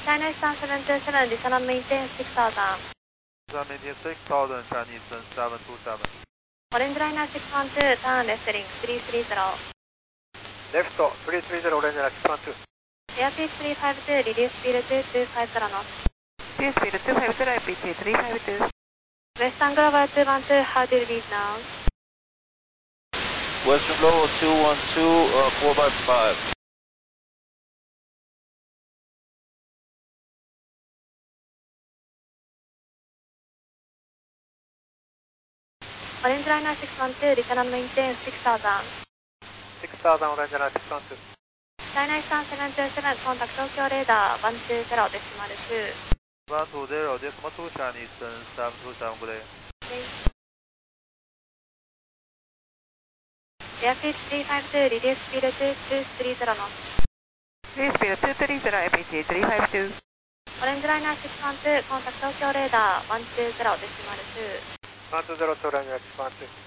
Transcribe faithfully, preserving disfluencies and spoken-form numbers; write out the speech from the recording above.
China Eastern seven two seven, descend on maintain six thousand. Descend maintain six thousand, Chinese Eastern seven two seven. Orange Liner six one two, turn left link three three zero. Left three three zero, Orange Liner six one two. Airspeed three five two, reduce speed to two five zero knots. Reduce speed to two five zero, I P T three five two. Western Global two one two, how do you read now? Western Global two one two, uh, four by five. Orange Liner six one two, descend on maintain six thousand. six thousand, Orange Liner six one two. China Eastern seven two seven, contact Tokyo radar one two zero decimal two. one two zero, decimal two, Chinese Eastern seven two seven, good day. Okay. Airspeed three five two, reduce speed to two three zero knots. Reduce speed to two three zero, I P T three five two. Orange Liner six one two, contact Tokyo radar one two zero decimal two. one two zero to Orange Liner six one two.